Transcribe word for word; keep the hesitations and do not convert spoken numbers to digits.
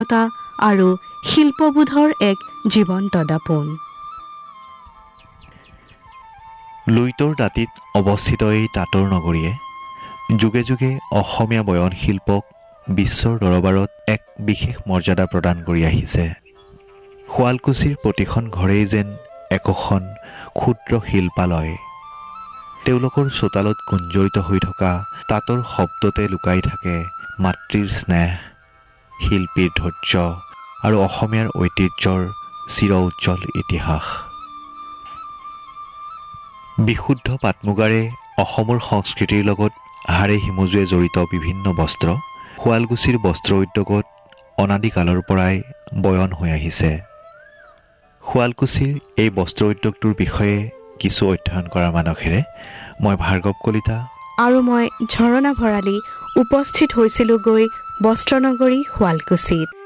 মানসিকতা আৰু শিল্পবোধৰ এক জীৱন্ত দাপোন। লুইতৰ দাঁতিত অৱস্থিত এই তাঁতৰ নগৰীয়ে যুগে যুগে অসমীয়া বয়ন শিল্পক বিশ্বৰ দৰবাৰত এক বিশেষ মৰ্যাদা প্ৰদান কৰি আহিছে। শুৱালকুছিৰ প্ৰতিখন ঘৰেই যেন একোখন ক্ষুদ্ৰ শিল্পালয়। তেওঁলোকৰ চোতালত গুঞ্জৰিত হৈ থকা তাঁতৰ শব্দতে লুকাই থাকে মাতৃৰ স্নেহ, শিল্পীৰ ধৈৰ্য আৰু অসমীয়াৰ ঐতিহ্যৰ চিৰ উজ্জ্বল ইতিহাস। বিশুদ্ধ পাট মুগাৰে অসমৰ সংস্কৃতিৰ লগত হাড়ে হিমজুৱে জড়িত বিভিন্ন বস্ত্ৰ শুৱালকুছিৰ বস্ত্ৰ উদ্যোগত অনাদিকালৰ পৰাই বয়ন হৈ আহিছে। শুৱালকুছিৰ এই বস্ত্ৰ উদ্যোগটোৰ বিষয়ে কিছু অধ্যয়ন কৰাৰ মানসেৰে মই ভাৰ্গৱ কলিতা আৰু মই ঝৰণা ভৰালী উপস্থিত হৈছিলোগৈ বস্ত্ৰনগৰী শুৱালকুছিত।